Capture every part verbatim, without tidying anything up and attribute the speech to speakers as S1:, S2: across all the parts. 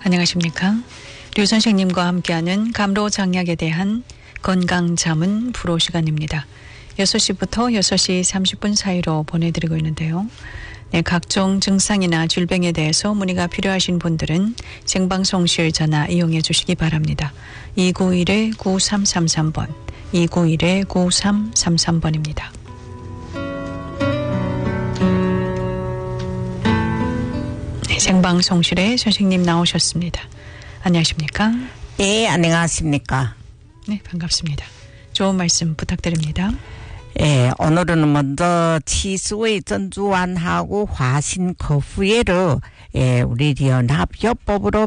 S1: 안녕하십니까. 류 선생님과 함께하는 감로장약에 대한 건강자문 프로 시간입니다. 여섯 시부터 여섯 시 삼십 분 사이로 보내드리고 있는데요. 네, 각종 증상이나 질병에 대해서 문의가 필요하신 분들은 생방송실 전화 이용해 주시기 바랍니다. 이구일 구삼삼삼 번, 이구일 구삼삼삼 번입니다. 네, 생방송실에 선생님 나오셨습니다. 안녕하십니까?
S2: 예, 안녕하십니까?
S1: 네, 반갑습니다. 좋은 말씀 부탁드립니다.
S2: 예, 오늘은 먼저 치수의 전주환하고 화신 거푸예를 예, 우리 연합요법으로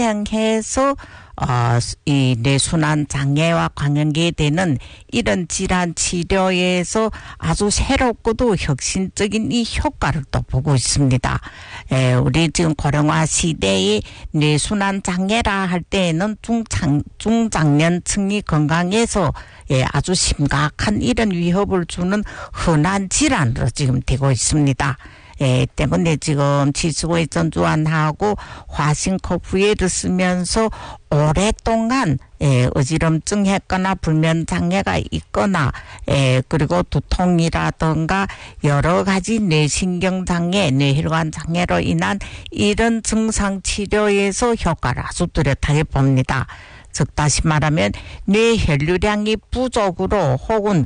S2: 병행해서 어, 이 뇌순환 장애와 관련게 되는 이런 질환 치료에서 아주 새롭고도 혁신적인 이 효과를 또 보고 있습니다. 에, 우리 지금 고령화 시대의 뇌순환 장애라 할 때에는 중장, 중장년층이 건강해서 예, 아주 심각한 이런 위협을 주는 흔한 질환으로 지금 되고 있습니다. 예, 때문에 지금 치수의 전주환하고 화신코프예를 쓰면서 오랫동안 예, 어지럼증 했거나 불면 장애가 있거나 예, 그리고 두통이라든가 여러 가지 뇌신경 장애, 뇌혈관 장애로 인한 이런 증상 치료에서 효과를 아주 뚜렷하게 봅니다. 즉 다시 말하면 뇌혈류량이 부족으로 혹은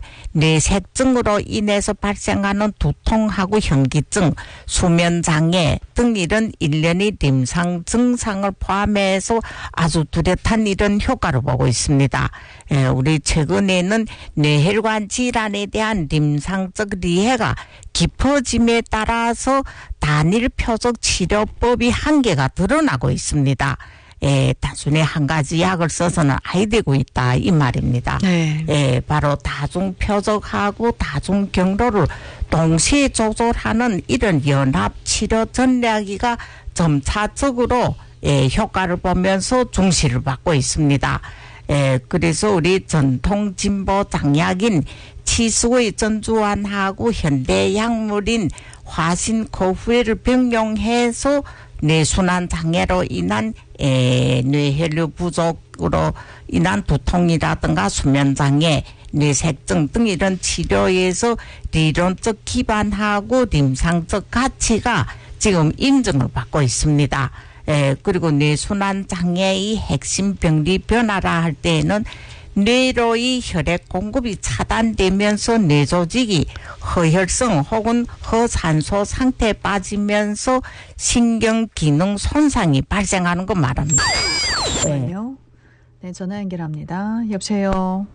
S2: 뇌색증으로 인해서 발생하는 두통하고 현기증, 수면장애 등 이런 일련의 임상 증상을 포함해서 아주 뚜렷한 이런 효과를 보고 있습니다. 예, 우리 최근에는 뇌혈관 질환에 대한 임상적 리해가 깊어짐에 따라서 단일 표적 치료법이 한계가 드러나고 있습니다. 예, 단순히 한 가지 약을 써서는 아이 되고 있다 이 말입니다.
S1: 네.
S2: 예, 바로 다중 표적하고 다중 경로를 동시에 조절하는 이런 연합 치료 전략이가 점차적으로 예, 효과를 보면서 중시를 받고 있습니다. 예, 그래서 우리 전통 진보 장약인 치수의 전주환하고 현대 약물인 화신 거푸예를 병용해서 뇌순환 장애로 인한 에, 뇌혈류 부족으로 인한 두통이라든가 수면장애, 뇌색증 등 이런 치료에서理論적 기반하고 임상적 가치가 지금 인정을 받고 있습니다. 에, 그리고 뇌순환 장애의 핵심 병리 변화라 할 때에는 뇌로의 혈액 공급이 차단되면서 뇌 조직이 허혈성 혹은 허산소 상태에 빠지면서 신경 기능 손상이 발생하는 거 말합니다.
S1: 네. 네, 전화 연결합니다. 여보세요.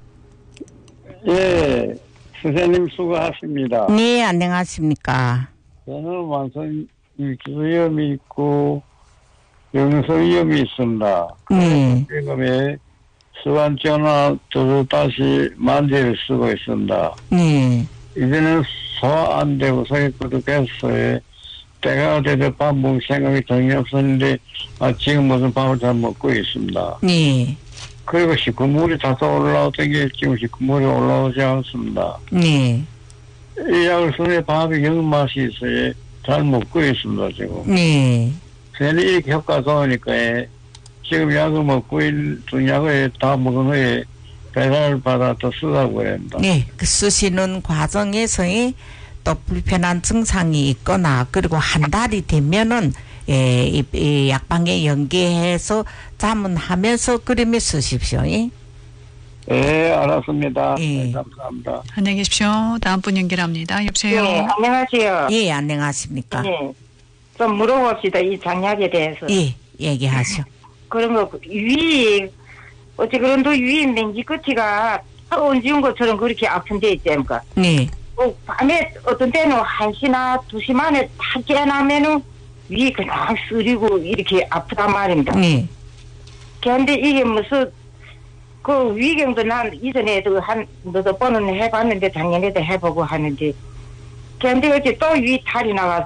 S3: 예, 선생님 수고하십니다.
S2: 네, 안녕하십니까.
S3: 저는 완전 일기위험이 있고 영성위험이 있습니다.
S2: 네.
S3: 지금에 수완전화 저도 다시 만재를 쓰고 있습니다.
S2: 네.
S3: 이제는 소화 안 되고 속이 꾸덕했어요. 때가 돼도 밥 먹을 생각이 전혀 없었는데 아, 지금 무슨 밥을 잘 먹고 있습니다.
S2: 네.
S3: 그리고 식구물이 다소 올라오던 게 지금 식구물이 올라오지 않습니다.
S2: 네.
S3: 이 약을 쓰는 밥이 영 맛이 있어요. 잘 먹고 있습니다, 지금.
S2: 네.
S3: 괜히 이렇게 효과 좋으니까 지금 약을 먹고 있는 약을 다 먹은 후에 배달을 받아 또 쓰라고 합니다.
S2: 네. 그 쓰시는 과정에서의 또 불편한 증상이 있거나 그리고 한 달이 되면은 예, 이, 이 약방에 연계해서 자문하면서 그림에 쓰십시오. 예?
S3: 네, 알았습니다.
S2: 예.
S3: 네, 감사합니다.
S1: 안녕히 계십시오. 다음 분 연결합니다. 여보세요.
S4: 네, 안녕하세요.
S2: 예, 안녕하십니까.
S4: 네, 좀 물어봅시다. 이 장약에 대해서.
S2: 예, 얘기하시오.
S4: 그런 거, 위, 어찌 그런도 위 맹기 끝이가 얹은 것처럼 그렇게 아픈 데 있지 않습니까?
S2: 네.
S4: 뭐, 밤에 어떤 때는 한 시나 두 시 만에 다 깨어나면은 위 그냥 쓰리고 이렇게 아프단 말입니다.
S2: 네.
S4: 그런데 이게 무슨, 그 위경도 난 이전에도 한, 너도 번은 해봤는데 작년에도 해보고 하는데, 그런데 어째 또 위 탈이 나와서